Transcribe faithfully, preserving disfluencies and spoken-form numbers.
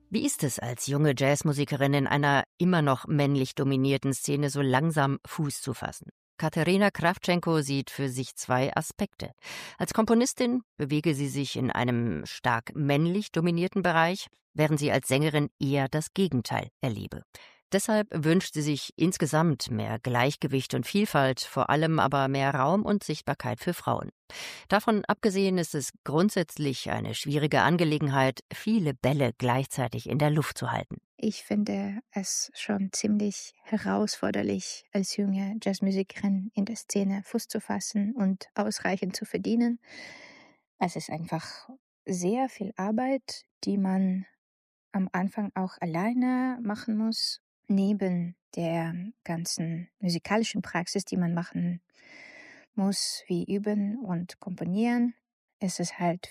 Wie ist es als junge Jazzmusikerin in einer immer noch männlich dominierten Szene so langsam Fuß zu fassen? Katerina Krawtschenko sieht für sich zwei Aspekte. Als Komponistin bewege sie sich in einem stark männlich dominierten Bereich, während sie als Sängerin eher das Gegenteil erlebe. Deshalb wünscht sie sich insgesamt mehr Gleichgewicht und Vielfalt, vor allem aber mehr Raum und Sichtbarkeit für Frauen. Davon abgesehen ist es grundsätzlich eine schwierige Angelegenheit, viele Bälle gleichzeitig in der Luft zu halten. Ich finde es schon ziemlich herausforderlich, als junge Jazzmusikerin in der Szene Fuß zu fassen und ausreichend zu verdienen. Es ist einfach sehr viel Arbeit, die man am Anfang auch alleine machen muss, neben der ganzen musikalischen Praxis, die man machen muss, wie üben und komponieren. Ist es halt